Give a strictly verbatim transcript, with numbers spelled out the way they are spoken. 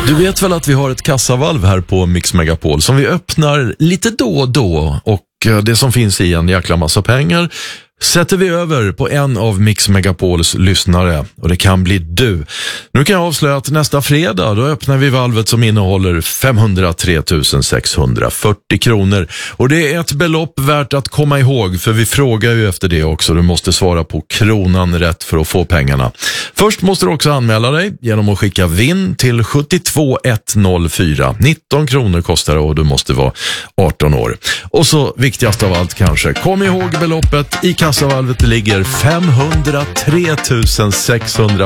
Du vet väl att vi har ett kassavalv här på Mix Megapol som vi öppnar lite då och då, och det som finns i en jäkla massa pengar sätter vi över på en av Mix Megapols lyssnare, och det kan bli du. Nu kan jag avslöja att nästa fredag då öppnar vi valvet som innehåller femhundratre tusen sexhundrafyrtio kronor, och det är ett belopp värt att komma ihåg, för vi frågar ju efter det också. Du måste svara på kronan rätt för att få pengarna. Först måste du också anmäla dig genom att skicka vinn till sjuttiotvå etthundrafyra. nitton kronor kostar det och du måste vara arton år. Och så viktigast av allt kanske, kom ihåg beloppet. I kassavalvet ligger femhundratre tusen sexhundrafyrtio